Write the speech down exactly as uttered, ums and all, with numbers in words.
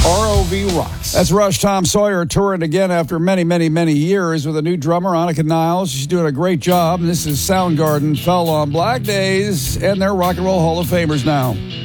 R O V rocks. That's Rush Tom Sawyer touring again after many, many, many years with a new drummer, Annika Niles. She's doing a great job. And this is Soundgarden, fell on Black Days, and they're Rock and Roll Hall of Famers now.